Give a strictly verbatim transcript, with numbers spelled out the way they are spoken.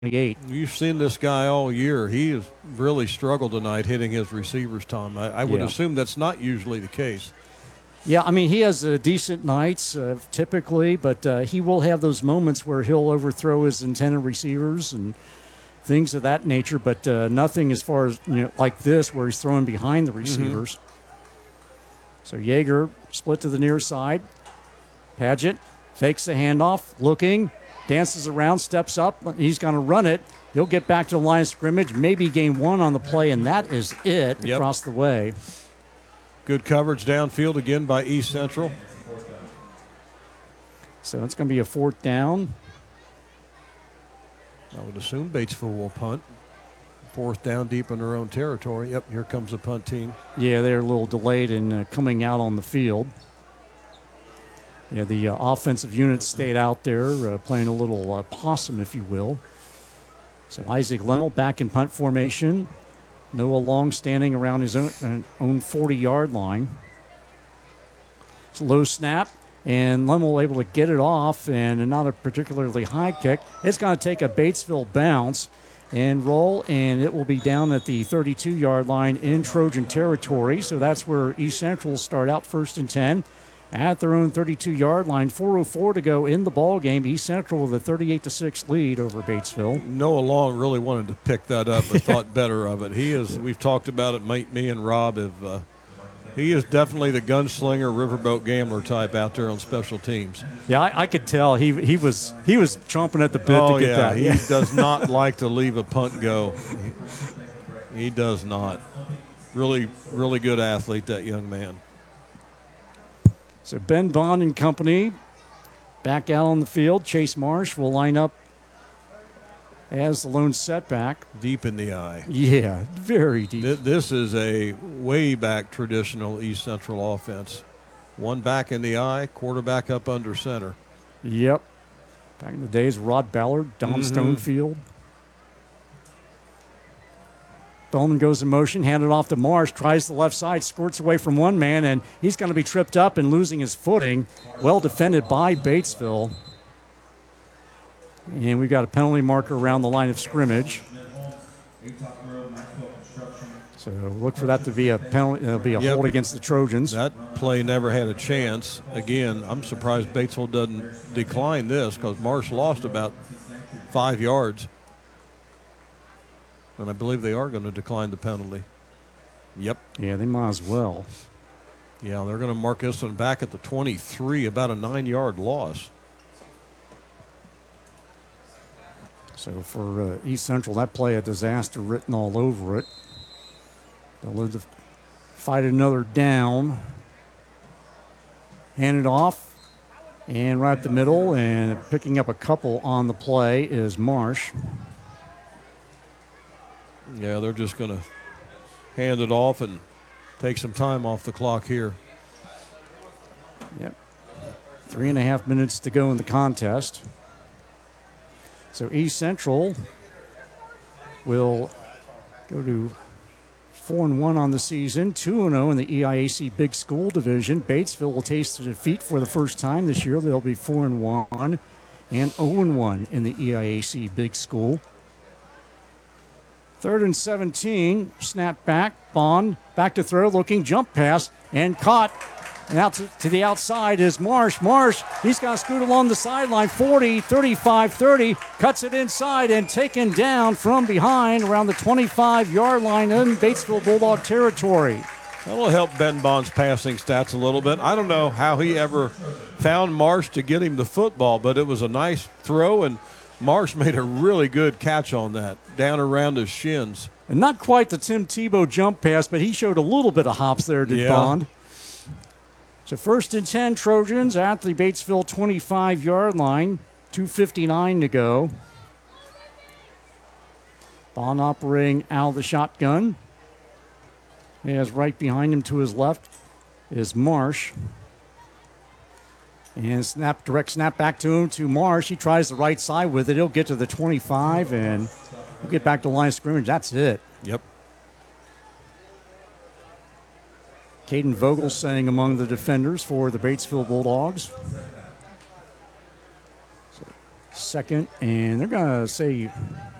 twenty-eight. You've seen this guy all year. He has really struggled tonight hitting his receivers, Tom. I, I would Yeah. assume that's not usually the case. Yeah, I mean, he has uh, decent nights uh, typically, but uh, he will have those moments where he'll overthrow his intended receivers and things of that nature, but uh, nothing as far as, you know, like this where he's throwing behind the receivers. Mm-hmm. So Yeager split to the near side. Paget fakes the handoff, looking, dances around, steps up. He's going to run it. He'll get back to the line of scrimmage, maybe gain one on the play, and that is it yep. across the way. Good coverage downfield again by East Central. So it's going to be a fourth down. I would assume Batesville will punt. Fourth down deep in their own territory. Yep, here comes the punt team. Yeah, they're a little delayed in uh, coming out on the field. Yeah, the uh, offensive unit stayed out there uh, playing a little uh, possum, if you will. So Isaac Lemmel back in punt formation. Noah Long standing around his own, uh, own forty-yard line. It's a low snap, and Lemmel able to get it off, and not a particularly high kick. It's going to take a Batesville bounce and roll, and it will be down at the thirty-two-yard line in Trojan territory. So that's where East Central will start out first and ten. At their own thirty-two-yard line, four oh four to go in the ball game. East Central with a thirty-eight to six lead over Batesville. Noah Long really wanted to pick that up, but thought better of it. He is. We've talked about it. Me, me and Rob have. Uh, he is definitely the gunslinger, riverboat gambler type out there on special teams. Yeah, I, I could tell he he was he was chomping at the bit oh, to get yeah. that. He does not like to leave a punt go. He, he does not. Really, really good athlete, that young man. So Ben Bond and company back out on the field. Chase Marsh will line up as the lone setback. Deep in the eye. Yeah, very deep. This is a way back traditional East Central offense. One back in the eye, quarterback up under center. Yep. Back in the days, Rod Ballard, Don mm-hmm. Stonefield. Bowman goes in motion, handed off to Marsh, tries the left side, squirts away from one man, and he's going to be tripped up and losing his footing. Well defended by Batesville. And we've got a penalty marker around the line of scrimmage. So look for that to be a penalty. It'll be a yep. hold against the Trojans. That play never had a chance. Again, I'm surprised Batesville doesn't decline this because Marsh lost about five yards. And I believe they are going to decline the penalty. Yep. Yeah, they might as well. Yeah, they're going to mark this one back at the twenty-three, about a nine-yard loss. So for uh, East Central, that play a disaster written all over it. They'll live to fight another down. Hand it off. And right up the middle, and picking up a couple on the play is Marsh. Yeah, they're just going to hand it off and take some time off the clock here. Yep. Three and a half minutes to go in the contest. So East Central will go to four and one on the season, two and oh in the E I A C Big School Division. Batesville will taste the defeat for the first time this year. They'll be four and one and oh and one in the E I A C Big School. Third and seventeen, snap back, Bond, back to throw, looking, jump pass, and caught. And out to, to the outside is Marsh. Marsh, he's got to scoot along the sideline, forty, thirty-five, thirty, cuts it inside and taken down from behind around the twenty-five-yard line in Batesville Bulldog territory. That'll help Ben Bond's passing stats a little bit. I don't know how he ever found Marsh to get him the football, but it was a nice throw, and Marsh made a really good catch on that, down around his shins. And not quite the Tim Tebow jump pass, but he showed a little bit of hops there, did yeah. Bond. So first and ten, Trojans at the Batesville twenty-five-yard line, two fifty-nine to go. Bond operating out of the shotgun. He has right behind him to his left is Marsh. And snap, direct snap back to him to Marsh. He tries the right side with it. He'll get to the twenty-five and he'll get back to the line of scrimmage. That's it. Yep. Caden Vogel standing among the defenders for the Batesville Bulldogs. So Second, and they're going to say